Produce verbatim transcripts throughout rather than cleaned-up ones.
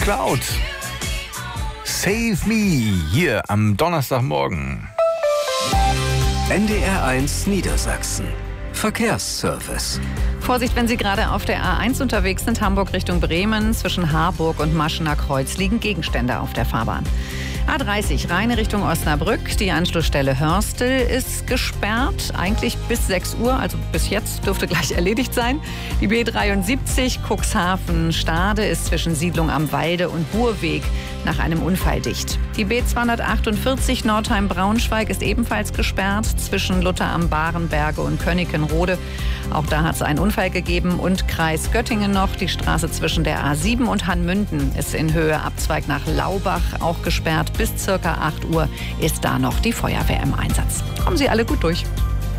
Cloud. Save Me hier am Donnerstagmorgen. N D R eins Niedersachsen. Verkehrsservice. Vorsicht, wenn Sie gerade auf der A eins unterwegs sind, Hamburg Richtung Bremen. Zwischen Harburg und Maschener Kreuz liegen Gegenstände auf der Fahrbahn. A dreißig, Rheine Richtung Osnabrück. Die Anschlussstelle Hörstel ist gesperrt. Eigentlich bis sechs Uhr, also bis jetzt dürfte gleich erledigt sein. Die B dreiundsiebzig, Cuxhaven Stade ist zwischen Siedlung am Walde und Burweg nach einem Unfall dicht. Die B zweihundertachtundvierzig Nordheim-Braunschweig ist ebenfalls gesperrt zwischen Lutter am Barenberge und Könikenrode. Auch da hat es einen Unfall gegeben. Und Kreis Göttingen noch. Die Straße zwischen der A sieben und Hannmünden ist in Höhe Abzweig nach Laubach auch gesperrt. Bis circa acht Uhr ist da noch die Feuerwehr im Einsatz. Kommen Sie alle gut durch.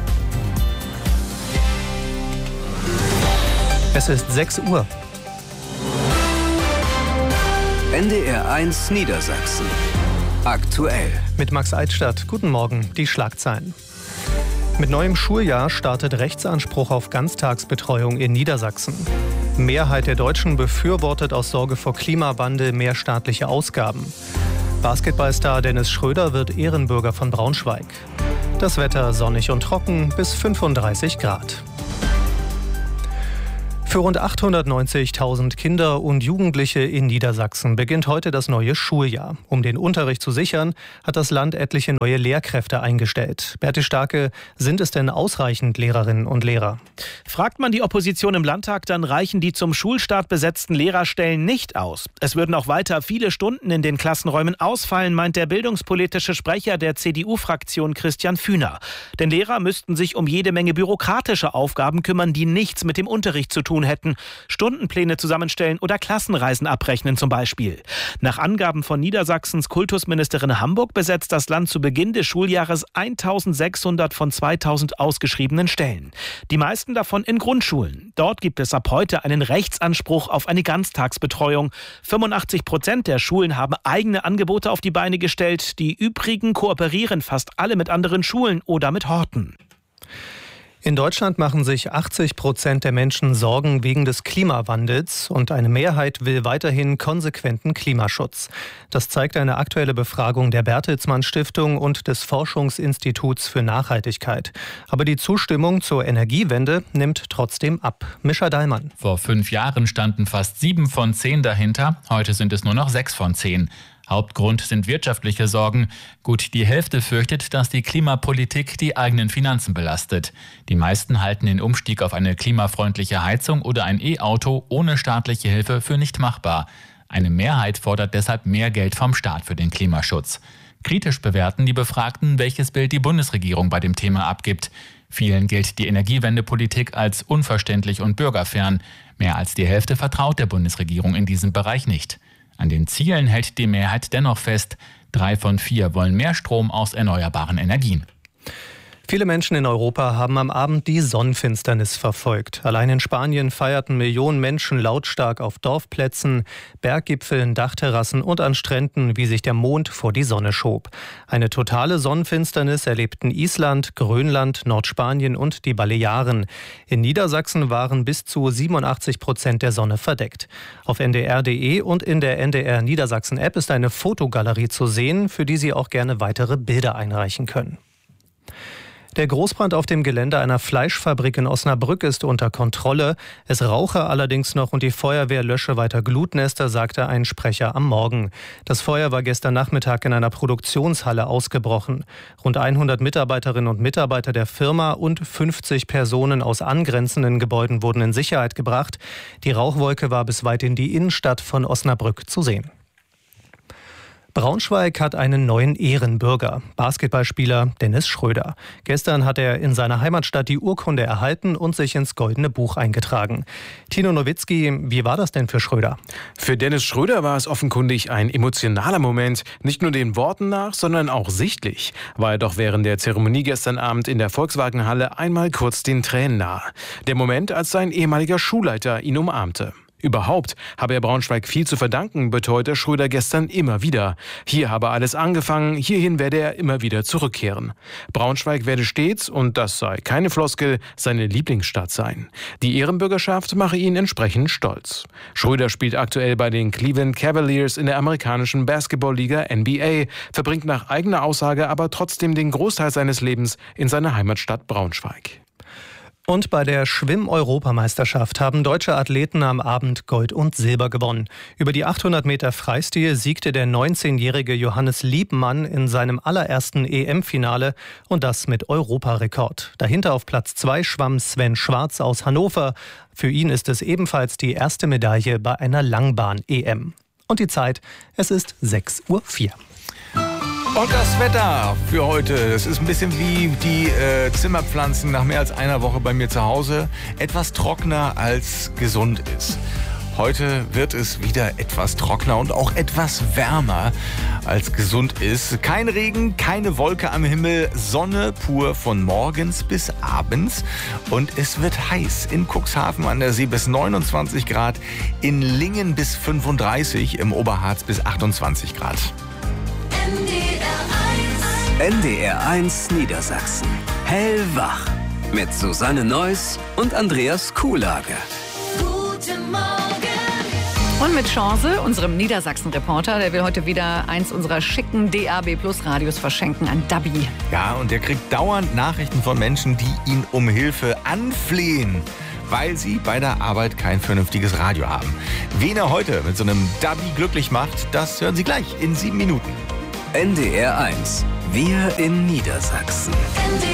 Es ist sechs Uhr. N D R eins Niedersachsen. Aktuell. Mit Max Eitstadt. Guten Morgen, die Schlagzeilen. Mit neuem Schuljahr startet Rechtsanspruch auf Ganztagsbetreuung in Niedersachsen. Mehrheit der Deutschen befürwortet aus Sorge vor Klimawandel mehr staatliche Ausgaben. Basketballstar Dennis Schröder wird Ehrenbürger von Braunschweig. Das Wetter sonnig und trocken bis fünfunddreißig Grad. Für rund achthundertneunzigtausend Kinder und Jugendliche in Niedersachsen beginnt heute das neue Schuljahr. Um den Unterricht zu sichern, hat das Land etliche neue Lehrkräfte eingestellt. Berti Starke, sind es denn ausreichend Lehrerinnen und Lehrer? Fragt man die Opposition im Landtag, dann reichen die zum Schulstart besetzten Lehrerstellen nicht aus. Es würden auch weiter viele Stunden in den Klassenräumen ausfallen, meint der bildungspolitische Sprecher der C D U-Fraktion Christian Fühner. Denn Lehrer müssten sich um jede Menge bürokratische Aufgaben kümmern, die nichts mit dem Unterricht zu tun hätten. Stundenpläne zusammenstellen oder Klassenreisen abrechnen zum Beispiel. Nach Angaben von Niedersachsens Kultusministerin Hamburg besetzt das Land zu Beginn des Schuljahres eintausendsechshundert von zweitausend ausgeschriebenen Stellen. Die meisten davon in Grundschulen. Dort gibt es ab heute einen Rechtsanspruch auf eine Ganztagsbetreuung. fünfundachtzig Prozent der Schulen haben eigene Angebote auf die Beine gestellt. Die übrigen kooperieren fast alle mit anderen Schulen oder mit Horten. In Deutschland machen sich achtzig Prozent der Menschen Sorgen wegen des Klimawandels und eine Mehrheit will weiterhin konsequenten Klimaschutz. Das zeigt eine aktuelle Befragung der Bertelsmann Stiftung und des Forschungsinstituts für Nachhaltigkeit. Aber die Zustimmung zur Energiewende nimmt trotzdem ab. Mischa Dallmann. Vor fünf Jahren standen fast sieben von zehn dahinter, heute sind es nur noch sechs von zehn. Hauptgrund sind wirtschaftliche Sorgen. Gut die Hälfte fürchtet, dass die Klimapolitik die eigenen Finanzen belastet. Die meisten halten den Umstieg auf eine klimafreundliche Heizung oder ein E-Auto ohne staatliche Hilfe für nicht machbar. Eine Mehrheit fordert deshalb mehr Geld vom Staat für den Klimaschutz. Kritisch bewerten die Befragten, welches Bild die Bundesregierung bei dem Thema abgibt. Vielen gilt die Energiewendepolitik als unverständlich und bürgerfern. Mehr als die Hälfte vertraut der Bundesregierung in diesem Bereich nicht. An den Zielen hält die Mehrheit dennoch fest. Drei von vier wollen mehr Strom aus erneuerbaren Energien. Viele Menschen in Europa haben am Abend die Sonnenfinsternis verfolgt. Allein in Spanien feierten Millionen Menschen lautstark auf Dorfplätzen, Berggipfeln, Dachterrassen und an Stränden, wie sich der Mond vor die Sonne schob. Eine totale Sonnenfinsternis erlebten Island, Grönland, Nordspanien und die Balearen. In Niedersachsen waren bis zu siebenundachtzig Prozent der Sonne verdeckt. Auf N D R punkt D E und in der N D R Niedersachsen-App ist eine Fotogalerie zu sehen, für die Sie auch gerne weitere Bilder einreichen können. Der Großbrand auf dem Gelände einer Fleischfabrik in Osnabrück ist unter Kontrolle. Es rauche allerdings noch und die Feuerwehr lösche weiter Glutnester, sagte ein Sprecher am Morgen. Das Feuer war gestern Nachmittag in einer Produktionshalle ausgebrochen. Rund hundert Mitarbeiterinnen und Mitarbeiter der Firma und fünfzig Personen aus angrenzenden Gebäuden wurden in Sicherheit gebracht. Die Rauchwolke war bis weit in die Innenstadt von Osnabrück zu sehen. Braunschweig hat einen neuen Ehrenbürger, Basketballspieler Dennis Schröder. Gestern hat er in seiner Heimatstadt die Urkunde erhalten und sich ins Goldene Buch eingetragen. Tino Nowitzki, wie war das denn für Schröder? Für Dennis Schröder war es offenkundig ein emotionaler Moment, nicht nur den Worten nach, sondern auch sichtlich. War er doch während der Zeremonie gestern Abend in der Volkswagenhalle einmal kurz den Tränen nahe. Der Moment, als sein ehemaliger Schulleiter ihn umarmte. Überhaupt habe er Braunschweig viel zu verdanken, beteuerte Schröder gestern immer wieder. Hier habe alles angefangen, hierhin werde er immer wieder zurückkehren. Braunschweig werde stets, und das sei keine Floskel, seine Lieblingsstadt sein. Die Ehrenbürgerschaft mache ihn entsprechend stolz. Schröder spielt aktuell bei den Cleveland Cavaliers in der amerikanischen Basketballliga N B A, verbringt nach eigener Aussage aber trotzdem den Großteil seines Lebens in seiner Heimatstadt Braunschweig. Und bei der Schwimm-Europameisterschaft haben deutsche Athleten am Abend Gold und Silber gewonnen. Über die achthundert Meter Freistil siegte der neunzehnjährige Johannes Liebmann in seinem allerersten E M-Finale und das mit Europarekord. Dahinter auf Platz zwei schwamm Sven Schwarz aus Hannover. Für ihn ist es ebenfalls die erste Medaille bei einer Langbahn-E M. Und die Zeit, es ist sechs Uhr vier. Und das Wetter für heute, es ist ein bisschen wie die äh, Zimmerpflanzen nach mehr als einer Woche bei mir zu Hause. Etwas trockener als gesund ist. Heute wird es wieder etwas trockener und auch etwas wärmer als gesund ist. Kein Regen, keine Wolke am Himmel, Sonne pur von morgens bis abends. Und es wird heiß in Cuxhaven an der See bis neunundzwanzig Grad, in Lingen bis fünfunddreißig, im Oberharz bis achtundzwanzig Grad. N D R eins Niedersachsen. Hellwach. Mit Susanne Neuss und Andreas Kuhlage. Guten Morgen. Und mit Chance, unserem Niedersachsen-Reporter, der will heute wieder eins unserer schicken D A B Plus Radios verschenken an Dabi. Ja, und der kriegt dauernd Nachrichten von Menschen, die ihn um Hilfe anflehen, weil sie bei der Arbeit kein vernünftiges Radio haben. Wen er heute mit so einem Dabi glücklich macht, das hören Sie gleich in sieben Minuten. N D R eins. Wir in Niedersachsen.